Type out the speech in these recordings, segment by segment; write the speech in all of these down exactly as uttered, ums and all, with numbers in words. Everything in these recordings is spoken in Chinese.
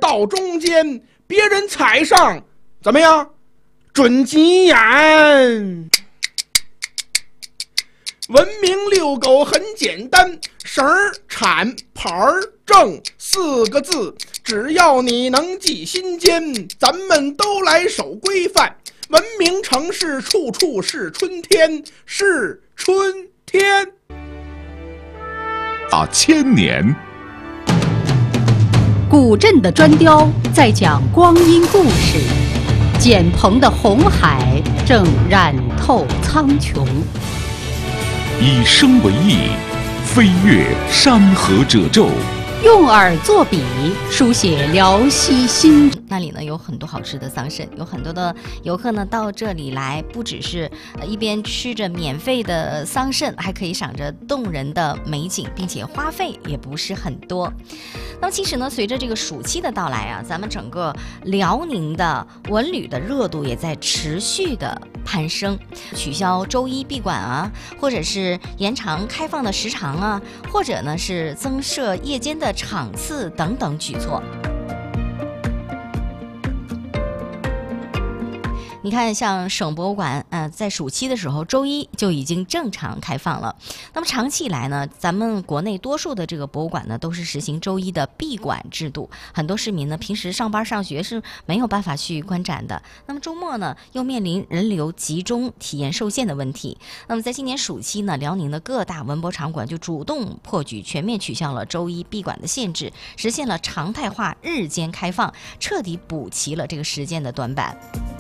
到中间，别人踩上，怎么样？准急眼。文明遛狗很简单，绳儿、铲、牌儿、正四个字，只要你能记心间，咱们都来守规范。文明城市处处是春天，是春天。 啊，千年。 古镇的砖雕在讲光阴故事，简鹏的红海正染透苍穹。 以声为翼，飞越山河褶皱； 用耳作笔，书写辽西心。 那里呢有很多好吃的桑葚，有很多的游客呢到这里来，不只是呃一边吃着免费的桑葚，还可以赏着动人的美景，并且花费也不是很多。那么其实呢，随着这个暑期的到来啊，咱们整个辽宁的文旅的热度也在持续的攀升。取消周一闭馆啊，或者是延长开放的时长啊，或者呢是增设夜间的场次等等举措。你看，像省博物馆，呃，在暑期的时候，周一就已经正常开放了。那么长期以来呢，咱们国内多数的这个博物馆呢，都是实行周一的闭馆制度。很多市民呢，平时上班上学是没有办法去观展的。那么周末呢，又面临人流集中、体验受限的问题。那么在今年暑期呢，辽宁的各大文博场馆就主动破局，全面取消了周一闭馆的限制，实现了常态化日间开放，彻底补齐了这个时间的短板。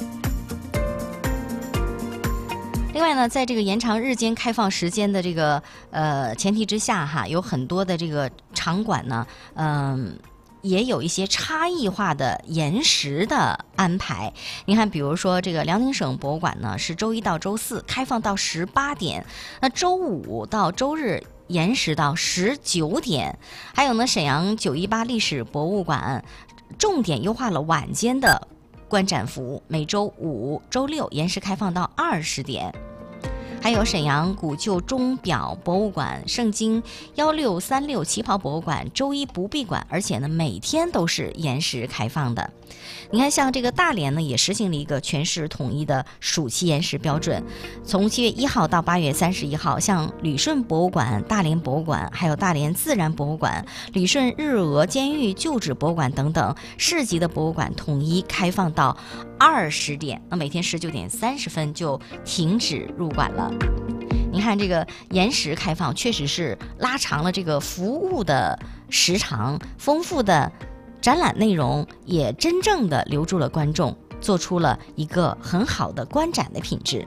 另外呢，在这个延长日间开放时间的这个呃前提之下哈，有很多的这个场馆呢，嗯、呃，也有一些差异化的延时的安排。你看，比如说这个辽宁省博物馆呢，是周一到周四开放到十八点，那周五到周日延时到十九点。还有呢，沈阳九一八历史博物馆重点优化了晚间的观展服务，每周五、周六延时开放到二十点。还有沈阳古旧钟表博物馆、盛京幺六三六旗袍博物馆周一不闭馆，而且呢每天都是延时开放的。你看，像这个大连呢，也实行了一个全市统一的暑期延时标准，从七月一号到八月三十一号，像旅顺博物馆、大连博物馆，还有大连自然博物馆、旅顺日俄监狱旧址博物馆等等市级的博物馆统一开放到二十点，那每天十九点三十分就停止入馆了。你看，这个延时开放确实是拉长了这个服务的时长，丰富的展览内容也真正的留住了观众，做出了一个很好的观展的品质。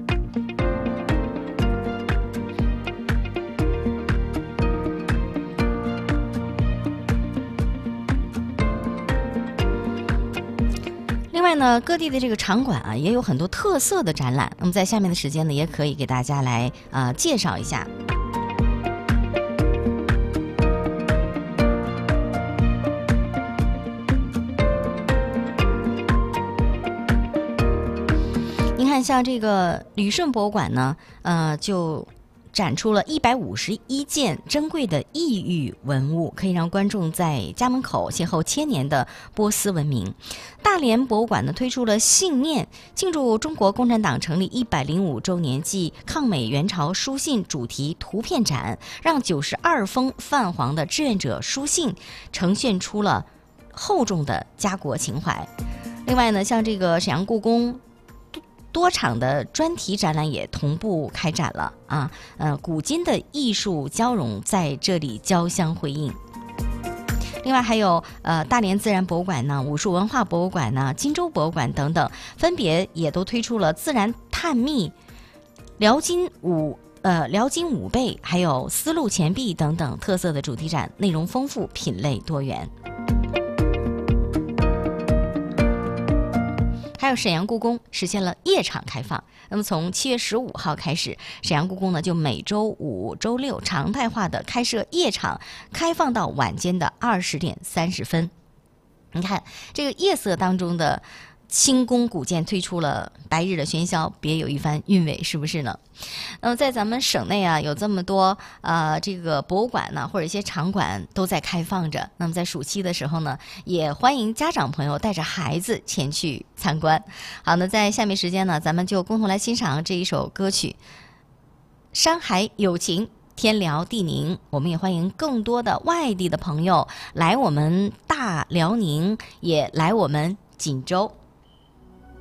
另外呢，各地的这个场馆啊，也有很多特色的展览。那么在下面的时间呢，也可以给大家来啊、呃、介绍一下。你看，像这个旅顺博物馆呢，呃，就展出了一百五十一件珍贵的异域文物，可以让观众在家门口邂逅千年的波斯文明。大连博物馆呢推出了信念，庆祝中国共产党成立一百零五周年暨抗美援朝书信主题图片展，让九十二封泛黄的志愿者书信呈现出了厚重的家国情怀。另外呢，像这个沈阳故宫多场的专题展览也同步开展了啊，呃，古今的艺术交融在这里交相辉映。另外还有呃大连自然博物馆呢、武术文化博物馆呢、荆州博物馆等等，分别也都推出了自然探秘、辽金武呃辽金武备，还有丝路钱币等等特色的主题展，内容丰富，品类多元。还有沈阳故宫实现了夜场开放，那么从七月十五号开始，沈阳故宫呢就每周五、周六常态化的开设夜场，开放到晚间的二十点三十分。你看这个夜色当中的清宫古建推出了白日的喧嚣，别有一番韵味，是不是呢？那么在咱们省内啊，有这么多呃这个博物馆呢，或者一些场馆都在开放着。那么在暑期的时候呢，也欢迎家长朋友带着孩子前去参观。好，那在下面时间呢，咱们就共同来欣赏这一首歌曲《山海有情》。天辽地宁，我们也欢迎更多的外地的朋友来我们大辽宁，也来我们锦州。